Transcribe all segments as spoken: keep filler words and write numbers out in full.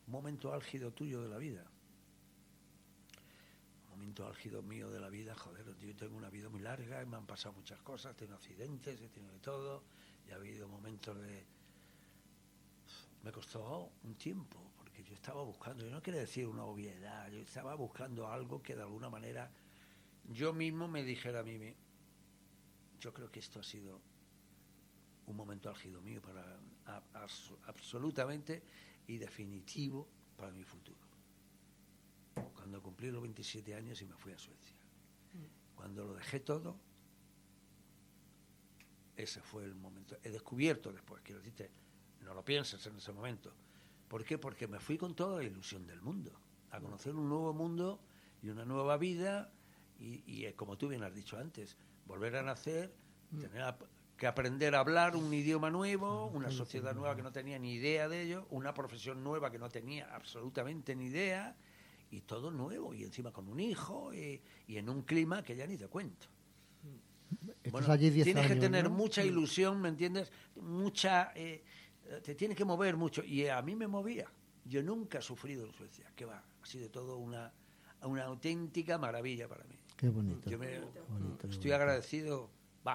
un momento álgido tuyo de la vida. Un momento álgido mío de la vida, joder, yo tengo una vida muy larga, y me han pasado muchas cosas, tengo accidentes, he tenido de todo, y ha habido momentos de... Me costó un tiempo, porque yo estaba buscando, yo no quiero decir una obviedad, yo estaba buscando algo que de alguna manera yo mismo me dijera a mí, yo creo que esto ha sido un momento álgido mío para a, a, absolutamente y definitivo para mi futuro. Cuando cumplí los veintisiete años y me fui a Suecia. Cuando lo dejé todo, ese fue el momento. He descubierto después, quiero decirte, no lo pienses en ese momento. ¿Por qué? Porque me fui con toda la ilusión del mundo, a conocer un nuevo mundo y una nueva vida y, y como tú bien has dicho antes, volver a nacer, mm. tener a, que aprender a hablar un idioma nuevo, una sociedad nueva que no tenía ni idea de ello, una profesión nueva que no tenía absolutamente ni idea y todo nuevo y encima con un hijo y, y en un clima que ya ni te cuento. Bueno, allí diez tienes años, que tener ¿no? mucha ilusión, ¿me entiendes? Mucha... Eh, te tienes que mover mucho y a mí me movía. Yo nunca he sufrido en Suecia, que va, ha sido todo una, una auténtica maravilla para mí. Qué bonito. Yo me, bonito, bonito estoy bonito. agradecido, va.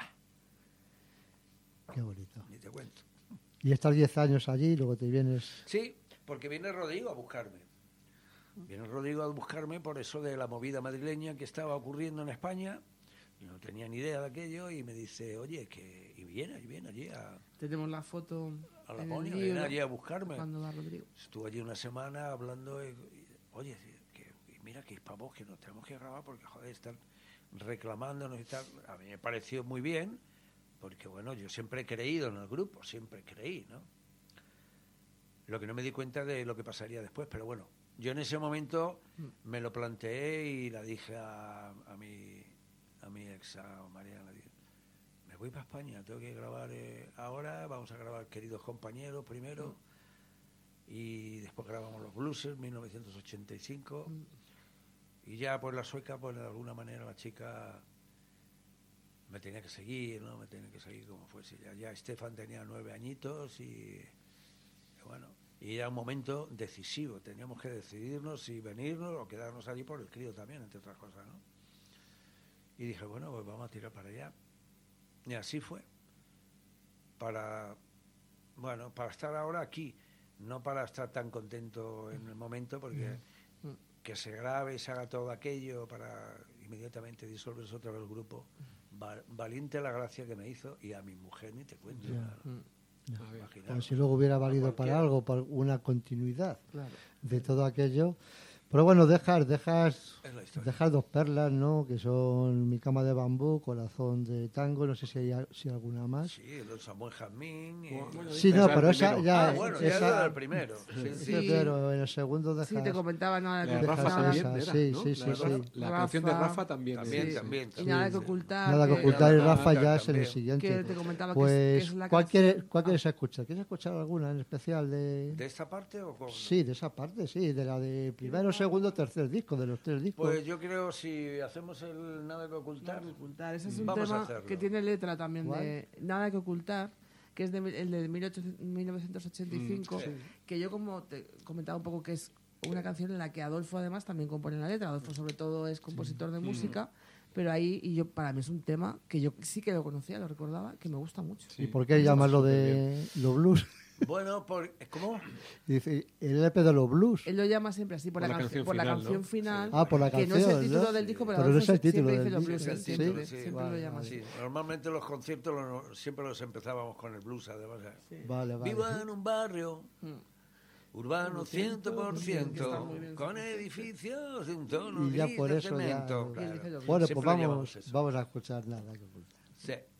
Qué bonito. Ni te cuento. Y estás diez años allí y luego te vienes... Sí, porque viene Rodrigo a buscarme. Viene Rodrigo a buscarme por eso de la movida madrileña que estaba ocurriendo en España. Yo no tenía ni idea de aquello y me dice, oye, que y viene, y viene allí a... Tenemos la foto a la Laponia, viene allí a buscarme. Cuando va Rodrigo. Estuve allí una semana hablando, y, y, oye, que, y mira que es para vos que nos tenemos que grabar porque, joder, están reclamándonos y tal. A mí me pareció muy bien, porque, bueno, yo siempre he creído en el grupo, siempre creí, ¿no? Lo que no me di cuenta de lo que pasaría después, pero bueno, yo en ese momento mm. me lo planteé y la dije a, a mi... a mi ex, a Mariana, me voy para España, tengo que grabar eh, ahora, vamos a grabar Queridos Compañeros primero, mm. y después grabamos Los Bluesers, mil novecientos ochenta y cinco, mm. y ya pues la sueca, pues de alguna manera la chica me tenía que seguir, ¿no? Me tenía que seguir como fuese. Ya, ya Estefan tenía nueve añitos y, y bueno, y era un momento decisivo, teníamos que decidirnos si venirnos o quedarnos allí por el crío también, entre otras cosas, ¿no? Y dije, bueno, pues vamos a tirar para allá. Y así fue. Para, bueno, para estar ahora aquí, no para estar tan contento en el momento, porque mm. que se grabe y se haga todo aquello para inmediatamente disolverse otra vez el grupo. Val, valiente la gracia que me hizo y a mi mujer ni te cuento. Yeah. Mm. Como si luego hubiera valido para algo, para una continuidad claro. de todo aquello. Pero bueno, dejas, dejas, dejas dos perlas, ¿no? Que son Mi cama de bambú, Corazón de tango, no sé si hay si alguna más. Sí, el Samuel Jazmín. Y... Bueno, sí, no, pero esa ya... Ah, bueno, esa, ya era el primero. Sí, sí, sí. Pero en el segundo dejas... Sí, te comentaba nada de que Rafa también era, sí, ¿no? sí, sí, la, sí. La Rafa, canción de Rafa también. También, sí, también. Y nada que ocultar. Nada que ocultar y Rafa ya es en el Que siguiente. te comentaba pues, que es, que es la ¿cuál, canción... quiere, ¿Cuál quieres escuchar? ¿Quieres escuchar alguna en especial de...? ¿De esta parte o cómo? Sí, de esa parte, sí. De la de primero, segundo, tercer disco, de los tres discos. Pues yo creo si hacemos el Nada que ocultar... Nada que ocultar. Ese es un vamos tema que tiene letra también de Nada que ocultar, que es de, el de mil novecientos ochenta y cinco, mm, sí. que yo como te comentaba un poco que es una canción en la que Adolfo además también compone la letra. Adolfo sobre todo es compositor sí. de música, mm. pero ahí, y yo para mí es un tema que yo sí que lo conocía, lo recordaba, que me gusta mucho. Sí. ¿Y por qué llamarlo de los blues? Bueno, por, ¿cómo? Dice, el L P de los blues. Él lo llama siempre así, por, por, la, la, canción, por final, la canción ¿no? final. Sí. Ah, por la que canción, no es el título ¿no? del disco, pero, pero no es el título siempre del dice disco. los blues. Sí, Siempre, sí, siempre vale, lo llama sí. así. Normalmente los conciertos los, siempre los empezábamos con el blues, además. Sí. Vale, vale. Vivo en un barrio... Mm. Urbano cien por ciento, con edificios de un tono y ya gris por de eso cemento. Ya, claro. Bueno, pues vamos, vamos a escuchar Nada que ocultar. Sí.